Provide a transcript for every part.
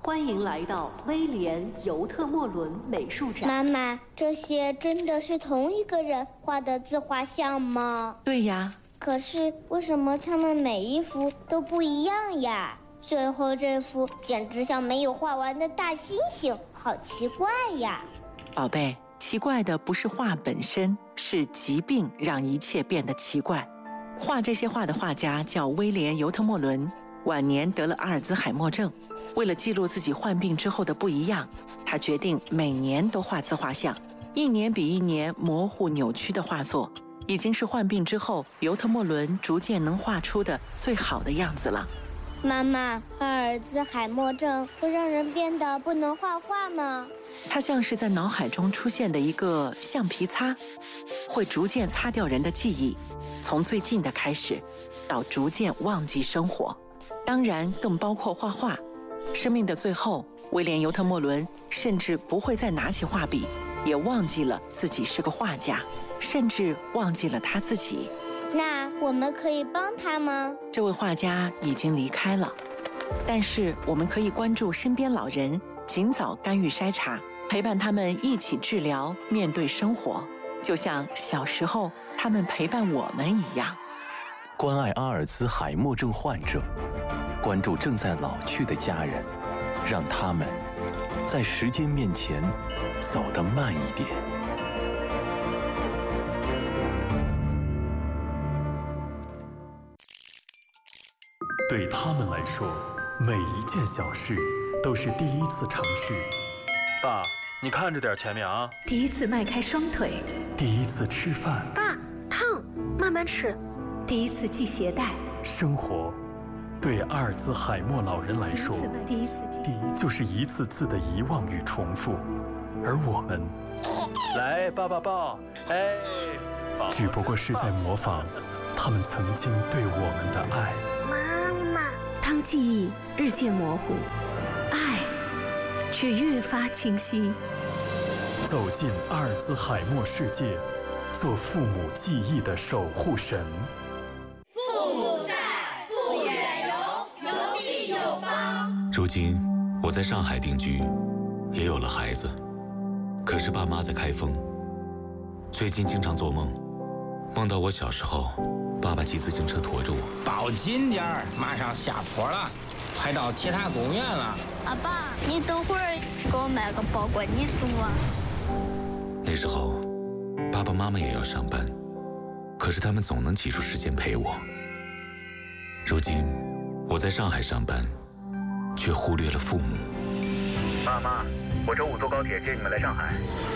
欢迎来到威廉·尤特莫伦美术展。 妈妈，这些真的是同一个人画的自画像吗？ 对呀。 可是为什么他们每一幅都不一样呀？最后这幅简直像没有画完的大猩猩，好奇怪呀！ 宝贝，奇怪的不是画本身，是疾病让一切变得奇怪。画这些画的画家叫威廉·尤特莫伦，晚年得了阿尔兹海默症。为了记录自己患病之后的不一样，他决定每年都画自画像，一年比一年模糊扭曲的画作，已经是患病之后尤特莫伦逐渐能画出的最好的样子了。 妈妈，阿尔兹海默症会让人变得不能画画吗？ 它像是在脑海中出现的一个橡皮擦，会逐渐擦掉人的记忆，从最近的开始，到逐渐忘记生活，当然更包括画画。生命的最后，威廉·尤特莫伦甚至不会再拿起画笔，也忘记了自己是个画家，甚至忘记了他自己。 那我们可以帮他吗？ 这位画家已经离开了，但是我们可以关注身边老人，尽早干预筛查，陪伴他们一起治疗，面对生活，就像小时候他们陪伴我们一样。 关爱阿尔兹海默症患者，关注正在老去的家人，让他们在时间面前走得慢一点。 对他们来说，每一件小事都是第一次尝试。 爸，你看着点前面啊！ 第一次迈开双腿， 第一次吃饭。 爸，烫，慢慢吃。第一次系鞋带。 生活，对阿尔兹海默老人来说， 第一就是一次次的遗忘与重复，而我们， 来抱抱抱，哎， 只不过是在模仿他们曾经对我们的爱。 当记忆日渐模糊，爱却越发清晰。 走进阿尔兹海默世界，做父母记忆的守护神。 父母在，不远游，游必有方。 如今我在上海定居，也有了孩子，可是爸妈在开封。最近经常做梦，梦到我小时候，爸爸骑自行车驮着我。 抱紧点儿，马上下坡了，快到铁塔公园了。 阿爸，你等会儿给我买个包裹，你送我。 那时候，爸爸妈妈也要上班，可是他们总能挤出时间陪我。如今，我在上海上班，却忽略了父母。 爸妈，我周5坐高铁接你们来上海。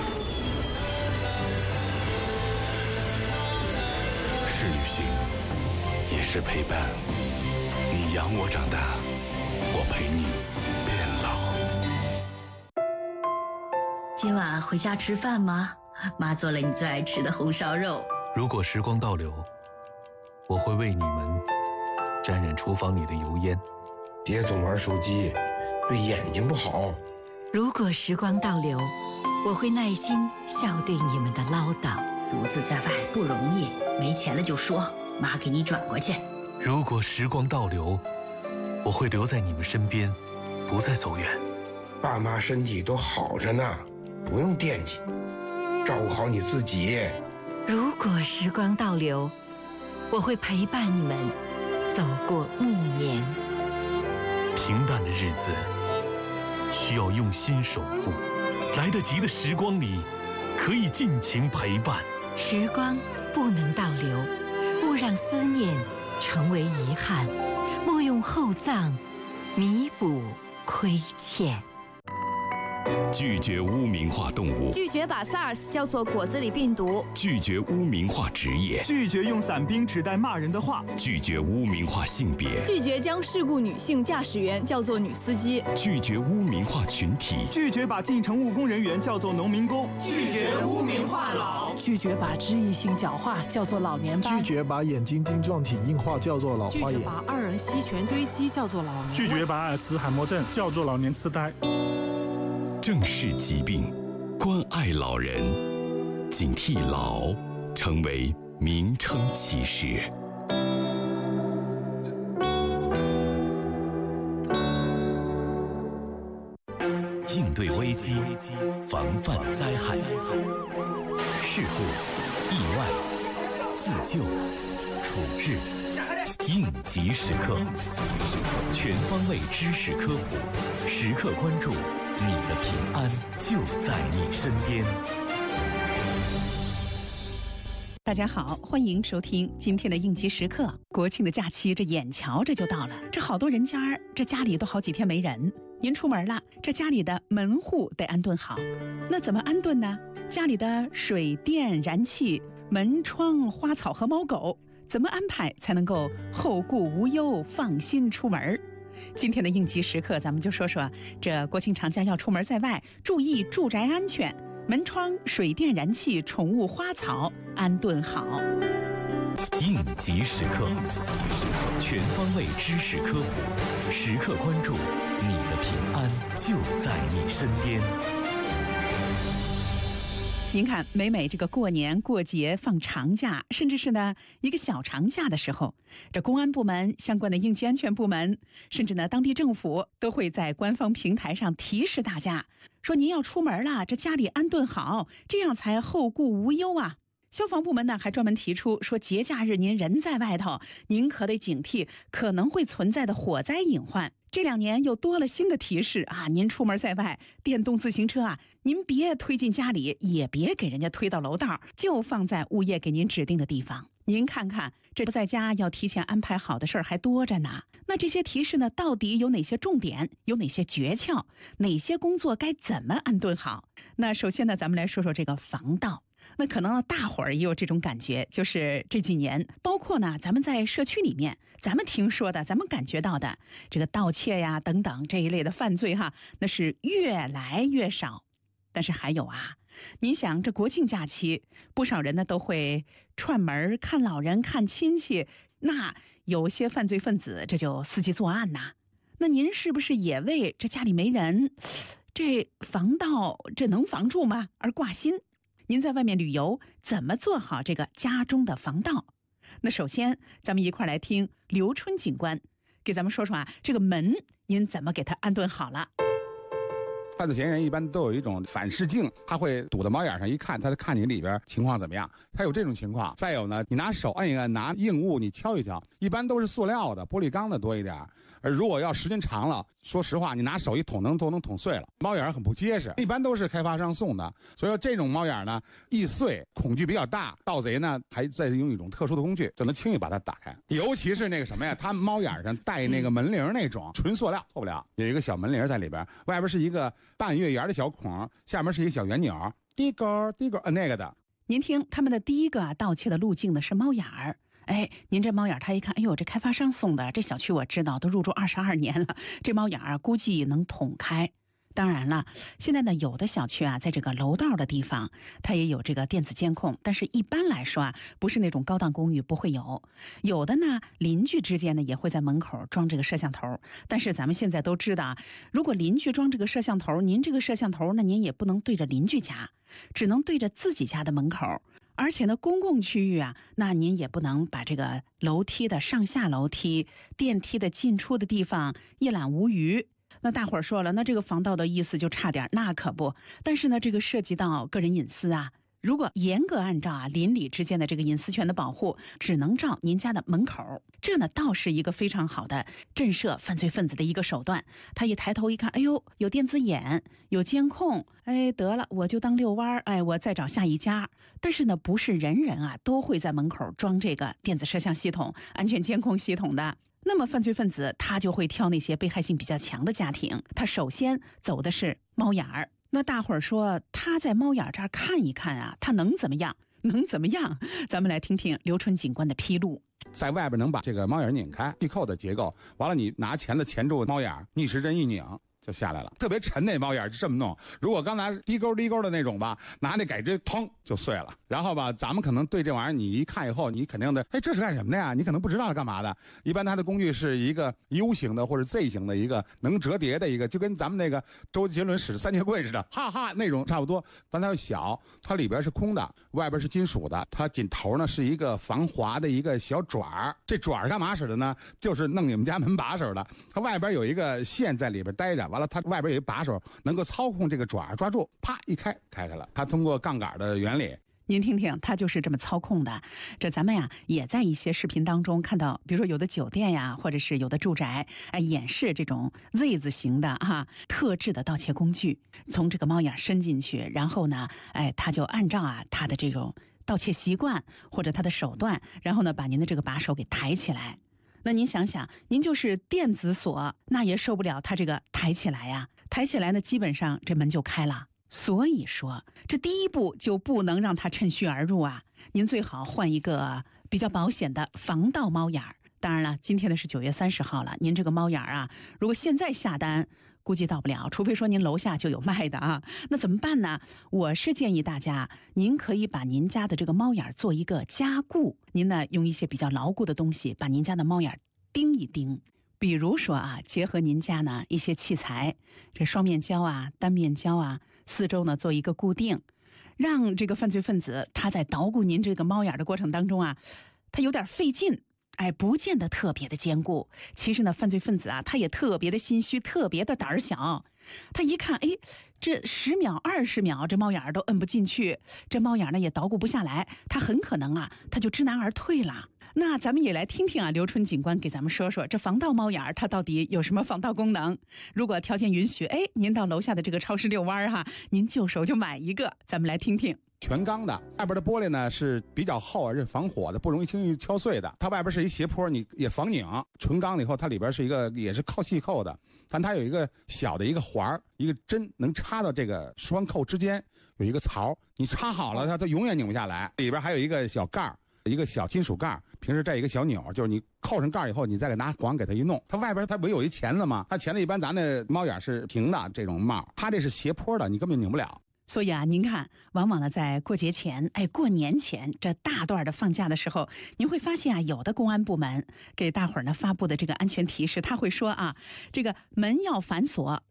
是旅行，也是陪伴。你养我长大，我陪你变老。 今晚回家吃饭吗？妈做了你最爱吃的红烧肉。 如果时光倒流，我会为你们沾染厨房里的油烟。 别总玩手机，对眼睛不好。 如果时光倒流，我会耐心笑对你们的唠叨。独自在外不容易，没钱了就说，妈给你转过去。 如果时光倒流，我会留在你们身边，不再走远。 爸妈身体都好着呢，不用惦记，照顾好你自己。 如果时光倒流，我会陪伴你们走过暮年。 平淡的日子需要用心守护，来得及的时光里可以尽情陪伴。 时光不能倒流，勿让思念成为遗憾，莫用厚葬弥补亏欠。 拒绝污名化动物， 拒绝把 SARS 叫做果子狸病毒， 拒绝污名化职业， 拒绝用伞兵指代骂人的话， 拒绝污名化性别， 拒绝将事故女性驾驶员叫做女司机， 拒绝污名化群体， 拒绝把进城务工人员叫做农民工， 拒绝污名化老， 拒绝把脂溢性角化叫做老年斑， 拒绝把眼睛晶状体硬化叫做老花眼， 拒绝把二人烯醛堆积叫做老年， 拒绝把阿尔茨海默症叫做老年痴呆。 正视疾病，关爱老人，警惕老，成为名称启示。 应对危机，防范灾害。事故、意外、自救、处置，应急时刻，全方位知识科普，时刻关注，你的平安就在你身边。 大家好，欢迎收听今天的应急时刻。国庆的假期这眼瞧着就到了，这好多人家这家里都好几天没人。您出门了，这家里的门户得安顿好。那怎么安顿呢？家里的水电燃气、门窗、花草和猫狗怎么安排才能够后顾无忧，放心出门？今天的应急时刻，咱们就说说这国庆长假要出门在外，注意住宅安全，门窗、水电、燃气、宠物、花草安顿好。 应急时刻，全方位知识科普，时刻关注，你的平安就在你身边。 您看，每这个过年过节放长假，甚至是呢一个小长假的时候，这公安部门、相关的应急安全部门，甚至呢当地政府都会在官方平台上提示大家，说您要出门了，这家里安顿好，这样才后顾无忧啊。消防部门呢还专门提出说，节假日您人在外头，您可得警惕可能会存在的火灾隐患。这2年又多了新的提示啊，您出门在外，电动自行车啊，您别推进家里，也别给人家推到楼道，就放在物业给您指定的地方。您看看，这在家要提前安排好的事儿还多着呢。那这些提示呢，到底有哪些重点，有哪些诀窍，哪些工作该怎么安顿好？那首先呢，咱们来说说这个防盗。那可能大伙儿也有这种感觉，就是这几年，包括呢咱们在社区里面，咱们听说的，咱们感觉到的这个盗窃呀等等这一类的犯罪哈，那是越来越少。但是还有啊，您想这国庆假期，不少人呢都会串门看老人、看亲戚，那有些犯罪分子这就伺机作案呐。那您是不是也为这家里没人，这防盗这能防住吗而挂心？您在外面旅游，怎么做好这个家中的防盗？那首先，咱们一块来听刘春警官给咱们说说啊，这个门您怎么给它安顿好了？ 犯罪嫌疑人一般都有一种反视镜，他会堵到猫眼上一看，他就看你里边情况怎么样。他有这种情况。再有呢，你拿手按一按，拿硬物你敲一敲，一般都是塑料的、玻璃钢的多一点。而如果要时间长了，说实话，你拿手一捅都能捅碎了。猫眼很不结实，一般都是开发商送的。所以说这种猫眼呢，易碎，恐惧比较大，盗贼呢还在用一种特殊的工具，就能轻易把它打开。尤其是那个什么呀，它猫眼上带那个门铃那种，纯塑料，错不了。有一个小门铃在里边，外边是一个半月圆的小孔，下面是一个小圆钮，滴勾滴勾，那个的。 您听，他们的第一个盗窃的路径呢是猫眼儿。哎，您这猫眼他一看，哎呦，这开发商送的，这小区我知道，都入住22年了，这猫眼啊估计能捅开。当然了，现在呢有的小区啊，在这个楼道的地方，它也有这个电子监控，但是一般来说啊，不是那种高档公寓不会有。有的呢，邻居之间呢也会在门口装这个摄像头。但是咱们现在都知道，如果邻居装这个摄像头，您这个摄像头，那您也不能对着邻居家，只能对着自己家的门口。而且呢，公共区域啊，那您也不能把这个楼梯的上下楼梯、电梯的进出的地方一览无余。那大伙儿说了，那这个防盗的意思就差点，那可不。但是呢，这个涉及到个人隐私啊，如果严格按照啊邻里之间的这个隐私权的保护，只能照您家的门口，这呢倒是一个非常好的震慑犯罪分子的一个手段。他一抬头一看，哎呦，有电子眼，有监控，哎，得了，我就当遛弯，哎，我再找下一家。但是呢，不是人人啊都会在门口装这个电子摄像系统、安全监控系统的。那么犯罪分子他就会挑那些被害性比较强的家庭，他首先走的是猫眼儿。那大伙儿说他在猫眼这儿看一看啊，他能怎么样？能怎么样？咱们来听听刘春警官的披露。 在外边能把这个猫眼拧开，系扣的结构，完了你拿钳子钳住猫眼，逆时针一拧就下来了。特别沉那猫眼就这么弄，如果刚拿滴勾滴勾的那种吧，拿那改锥腾就碎了。然后吧，咱们可能对这玩意儿你一看以后，你肯定的，哎，这是干什么的呀？你可能不知道是干嘛的。一般它的工具是一个 U 型的或者 Z 型的一个能折叠的一个，就跟咱们那个周杰伦使的3节柜似的，哈哈那种差不多。但它小，它里边是空的，外边是金属的，它紧头呢是一个防滑的一个小爪。这爪干嘛使的呢？就是弄你们家门把手的。它外边有一个线在里边待着。 完了它外边有一把手能够操控这个爪抓住，啪一开开了。它通过杠杆的原理。 您听听，它就是这么操控的。这咱们呀也在一些视频当中看到，比如说有的酒店呀，或者是有的住宅，演示这种 Z 字形的特制的盗窃工具，从这个猫眼伸进去，然后呢，它就按照它的这种盗窃习惯或者它的手段，然后呢把您的这个把手给抬起来。那您想想，您就是电子锁，那也受不了它这个抬起来呀。抬起来呢，基本上这门就开了。所以说，这第一步就不能让它趁虚而入啊！您最好换一个比较保险的防盗猫眼儿。当然了，今天的是9月30号了，您这个猫眼儿如果现在下单，估计到不了，除非说您楼下就有卖的那怎么办呢？我是建议大家，您可以把您家的这个猫眼做一个加固，您呢用一些比较牢固的东西把您家的猫眼钉一钉。比如说结合您家呢一些器材，这双面胶单面胶四周呢做一个固定，让这个犯罪分子他在捣鼓您这个猫眼的过程当中他有点费劲，不见得特别的坚固。其实呢，犯罪分子他也特别的心虚，特别的胆小。他一看，这10秒、20秒，这猫眼都摁不进去，这猫眼呢也捣鼓不下来，他很可能他就知难而退了。那咱们也来听听刘春警官给咱们说说这防盗猫眼它到底有什么防盗功能。如果条件允许，您到楼下的这个超市遛弯您就手就买一个，咱们来听听。 全钢的，外边的玻璃呢是比较厚，而且防火的，不容易轻易敲碎的。它外边是一斜坡，你也防拧。纯钢了以后，它里边是一个也是靠细扣的，但它有一个小的一个环，一个针能插到这个双扣之间，有一个槽，你插好了它永远拧不下来。里边还有一个小盖，一个小金属盖，平时带一个小钮，就是你扣上盖以后，你再给拿环给它一弄。它外边它不有一钳子吗？它钳子一般咱那猫眼是平的这种帽，它这是斜坡的，你根本拧不了。 所以您看，往往呢在过节前，过年前这大段的放假的时候，您会发现有的公安部门给大伙儿呢发布的这个安全提示，他会说这个门要反锁，